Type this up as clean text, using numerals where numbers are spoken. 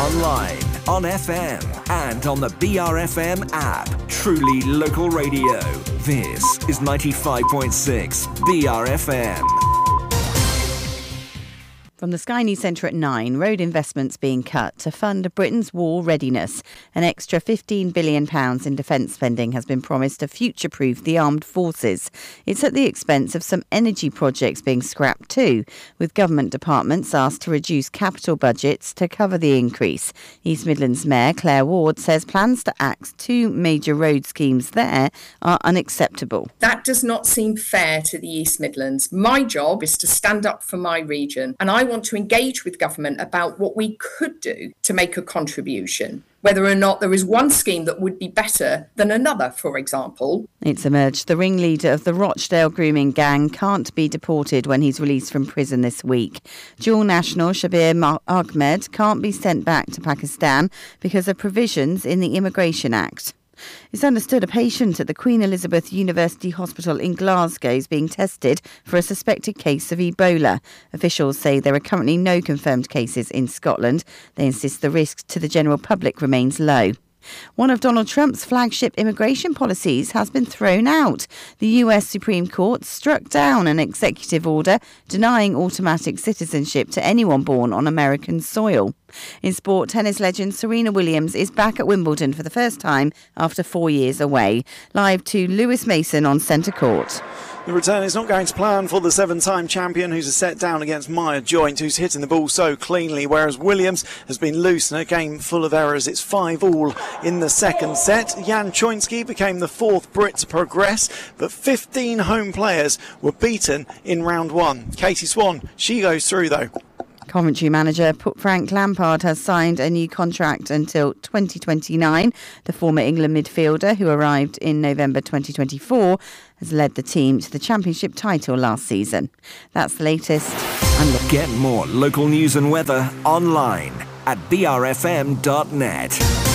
Online, on FM, and on the BRFM app. Truly local radio. This is 95.6 BRFM. From the Sky News Centre at 9, road investments being cut to fund Britain's war readiness. An extra £15 billion in defence spending has been promised to future-proof the armed forces. It's at the expense of some energy projects being scrapped too, with government departments asked to reduce capital budgets to cover the increase. East Midlands Mayor Claire Ward says plans to axe two major road schemes there are unacceptable. That does not seem fair to the East Midlands. My job is to stand up for my region, and I want to engage with government about what we could do to make a contribution. Whether or not there is one scheme that would be better than another, for example. It's emerged the ringleader of the Rochdale grooming gang can't be deported when he's released from prison this week. Dual national Shabir Ahmed can't be sent back to Pakistan because of provisions in the Immigration Act. It's understood a patient at the Queen Elizabeth University Hospital in Glasgow is being tested for a suspected case of Ebola. Officials say there are currently no confirmed cases in Scotland. They insist the risk to the general public remains low. One of Donald Trump's flagship immigration policies has been thrown out. The US Supreme Court struck down an executive order denying automatic citizenship to anyone born on American soil. In sport, tennis legend Serena Williams is back at Wimbledon for the first time after 4 years away. Live to Lewis Mason on centre court. The return is not going to plan for the seven-time champion, who's a set down against Maya Joint, who's hitting the ball so cleanly, whereas Williams has been loose in a game full of errors. It's 5-all in the second set. Jan Choinski became the fourth Brit to progress, but 15 home players were beaten in round one. Katie Swan, she goes through though. Coventry manager Frank Lampard has signed a new contract until 2029. The former England midfielder, who arrived in November 2024, has led the team to the Championship title last season. That's the latest. Get more local news and weather online at brfm.net.